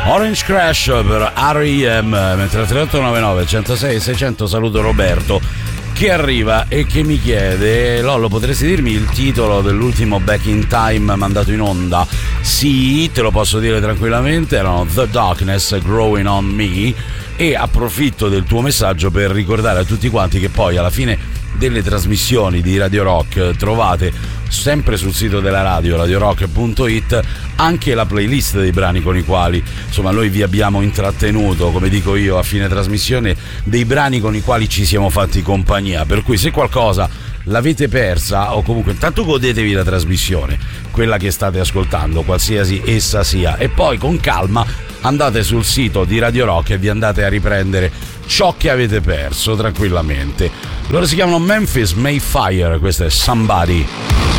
Orange Crash per R.E.M. mentre al 3899 106 600 saluto Roberto che arriva e che mi chiede: Lollo, potresti dirmi il titolo dell'ultimo Back in Time mandato in onda? Sì, te lo posso dire tranquillamente, erano The Darkness Growing on Me, e approfitto del tuo messaggio per ricordare a tutti quanti che poi alla fine delle trasmissioni di Radio Rock trovate sempre sul sito della radio, radiorock.it, anche la playlist dei brani con i quali insomma noi vi abbiamo intrattenuto, come dico io a fine trasmissione, dei brani con i quali ci siamo fatti compagnia, per cui se qualcosa l'avete persa o comunque intanto godetevi la trasmissione, quella che state ascoltando, qualsiasi essa sia, e poi con calma andate sul sito di Radio Rock e vi andate a riprendere ciò che avete perso tranquillamente. Loro si chiamano Memphis Mayfire, questo è Somebody.